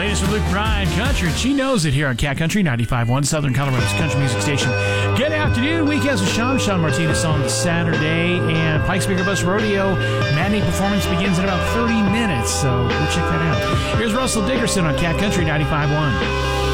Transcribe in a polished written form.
latest from Luke Bryan Country, and she knows it here on Cat Country 95.1, Southern Colorado's country music station. Good afternoon. Weekends with Sean Martinez on Saturday, and Pikes Peak Bus Rodeo matinee performance begins in about 30 minutes, so go check that out. Here's Russell Dickerson on Cat Country 95.1.